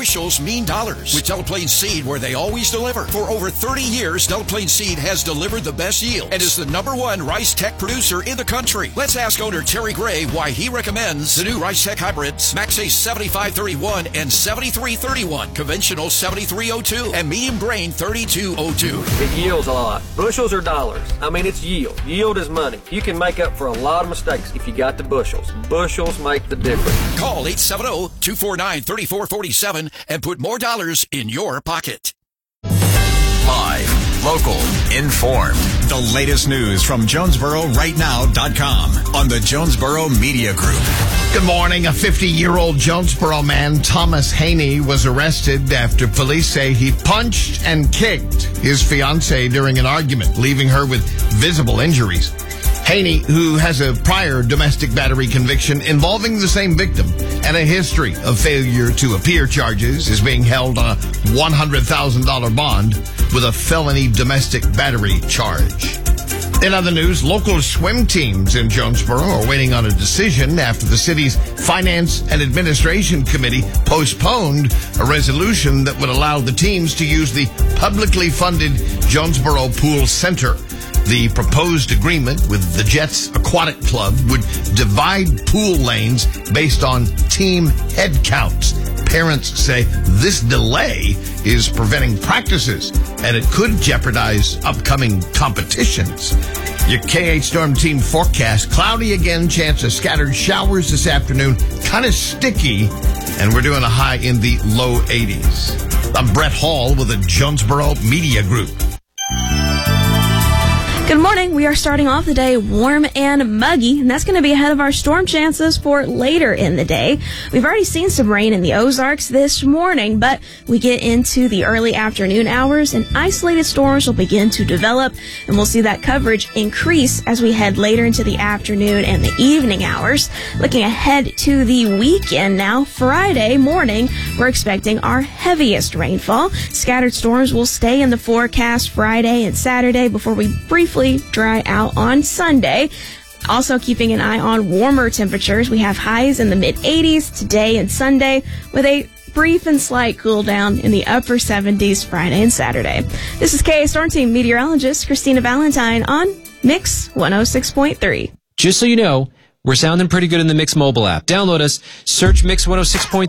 bushels mean dollars. With Delaplane Seed, where they always deliver. For over 30 years, Delaplane Seed has delivered the best yield and is the #1 Rice Tech producer in the country. Let's ask owner Terry Gray why he recommends the new Rice Tech hybrids, Max Ace 7531 and 7331, conventional 7302, and medium grain 3202. It yields a lot. Bushels or dollars? I mean, it's yield. Yield is money. You can make up for a lot of mistakes if you got the bushels. Bushels make the difference. Call 870-249-3447 and put more dollars in your pocket. Live, local, informed. The latest news from JonesboroRightNow.com on the Jonesboro Media Group. Good morning. A 50-year-old Jonesboro man, Thomas Haney, was arrested after police say he punched and kicked his fiancée during an argument, leaving her with visible injuries. Haney, who has a prior domestic battery conviction involving the same victim and a history of failure to appear charges, is being held on a $100,000 bond with a felony domestic battery charge. In other news, local swim teams in Jonesboro are waiting on a decision after the city's Finance and Administration Committee postponed a resolution that would allow the teams to use the publicly funded Jonesboro Pool Center. The proposed agreement with the Jets Aquatic Club would divide pool lanes based on team head counts. Parents say this delay is preventing practices, and it could jeopardize upcoming competitions. Your KH Storm Team forecast: cloudy again, chance of scattered showers this afternoon, kind of sticky, and we're doing a high in the low 80s. I'm Brett Hall with the Jonesboro Media Group. Good morning. We are starting off the day warm and muggy, and that's going to be ahead of our storm chances for later in the day. We've already seen some rain in the Ozarks this morning, but we get into the early afternoon hours and isolated storms will begin to develop, and we'll see that coverage increase as we head later into the afternoon and the evening hours. Looking ahead to the weekend now, Friday morning, we're expecting our heaviest rainfall. Scattered storms will stay in the forecast Friday and Saturday before we briefly dry out on Sunday. Also keeping an eye on warmer temperatures. We have highs in the mid-80s today and Sunday with a brief and slight cool down in the upper 70s Friday and Saturday. This is KA Storm Team meteorologist Christina Valentine on Mix 106.3. Just so you know, we're sounding pretty good in the Mix mobile app. Download us, search Mix 106.3